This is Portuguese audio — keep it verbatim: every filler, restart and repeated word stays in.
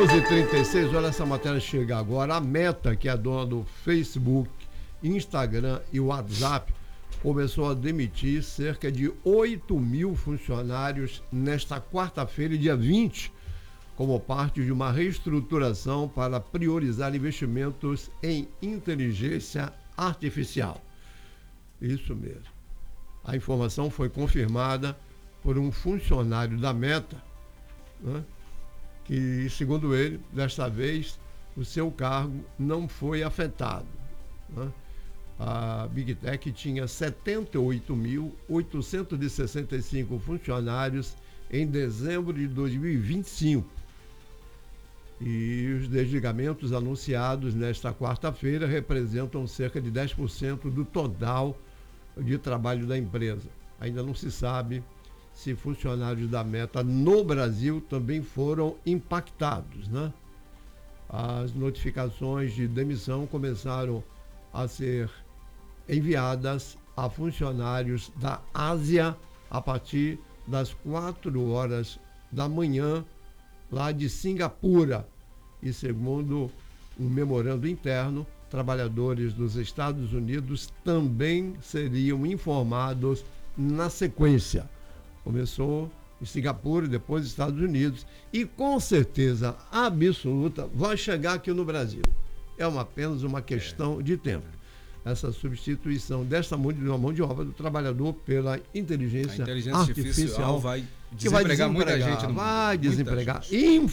doze e trinta e seis, olha essa matéria chega agora. A Meta, que é a dona do Facebook, Instagram e WhatsApp, começou a demitir cerca de oito mil funcionários nesta quarta-feira, dia vinte, como parte de uma reestruturação para priorizar investimentos em inteligência artificial. Isso mesmo. A informação foi confirmada por um funcionário da Meta, né, que, segundo ele, desta vez, o seu cargo não foi afetado, né? A Big Tech tinha setenta e oito mil oitocentos e sessenta e cinco funcionários em dezembro de dois mil e vinte e cinco. E os desligamentos anunciados nesta quarta-feira representam cerca de dez por cento do total de trabalho da empresa. Ainda não se sabe se funcionários da Meta no Brasil também foram impactados, né? As notificações de demissão começaram a ser enviadas a funcionários da Ásia a partir das quatro horas da manhã, lá de Singapura. E segundo um memorando interno, trabalhadores dos Estados Unidos também seriam informados na sequência. Começou em Singapura, depois Estados Unidos, e com certeza absoluta vai chegar aqui no Brasil. É uma, apenas uma questão de tempo. Essa substituição desta mão de, mão de obra do trabalhador pela inteligência, inteligência artificial, artificial vai que vai desempregar muita desempregar, gente. No vai mundo, desempregar. Muita gente.